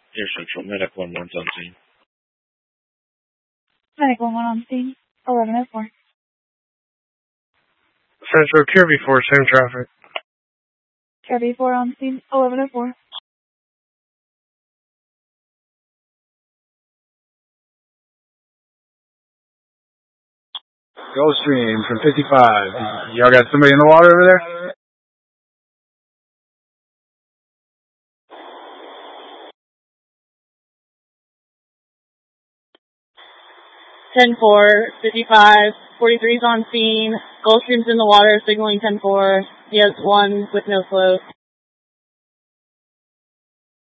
Here Central, Medic 1-1's on scene. Medic 1-1 on scene, 1104. Central, Kirby 4, same traffic. Kirby 4 on scene, 1104. Gulfstream from 55. Y'all got somebody in the water over there? Ten 4, 55, 43's on scene. Gulfstream's in the water, signaling 10-4. He has 1 with no float.